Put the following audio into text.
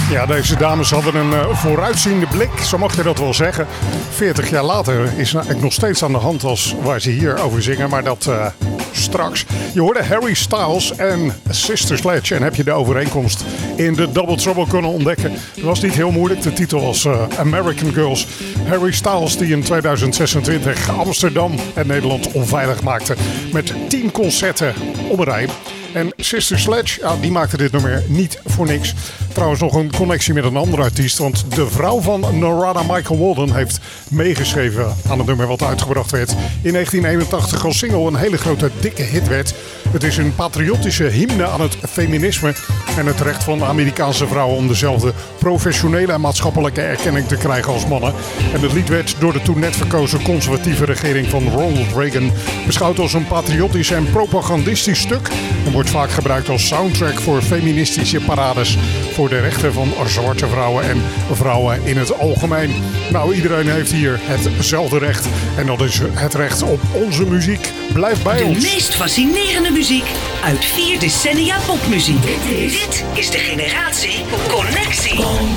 Ja, deze dames hadden een vooruitziende blik, zo mag je dat wel zeggen. 40 jaar later is het nog steeds aan de hand als waar ze hier over zingen, maar dat straks. Je hoorde Harry Styles en Sister Sledge en heb je de overeenkomst in de Double Trouble kunnen ontdekken. Het was niet heel moeilijk, de titel was American Girls. Harry Styles die in 2026 Amsterdam en Nederland onveilig maakte met 10 concerten op een rij. En Sister Sledge, ja, die maakte dit nummer niet voor niks. Trouwens nog een connectie met een andere artiest. Want de vrouw van Narada Michael Walden heeft meegeschreven aan het nummer wat uitgebracht werd. In 1981 als single een hele grote dikke hit werd. Het is een patriotische hymne aan het feminisme en het recht van Amerikaanse vrouwen om dezelfde professionele en maatschappelijke erkenning te krijgen als mannen. En het lied werd door de toen net verkozen conservatieve regering van Ronald Reagan beschouwd als een patriotisch en propagandistisch stuk. En wordt vaak gebruikt als soundtrack voor feministische parades voor de rechten van zwarte vrouwen en vrouwen in het algemeen. Nou, iedereen heeft hier hetzelfde recht en dat is het recht op onze muziek. Blijf bij ons. De meest fascinerende muziek uit 4 decennia popmuziek. Dit is de generatie Connectie.